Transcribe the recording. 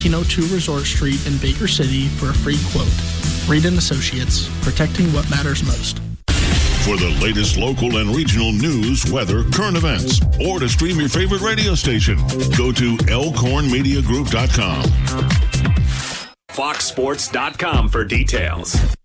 1902 Resort Street in Baker City for a free quote. Reed & Associates, protecting what matters most. For the latest local and regional news, weather, current events, or to stream your favorite radio station, go to elkhornmediagroup.com. FoxSports.com for details.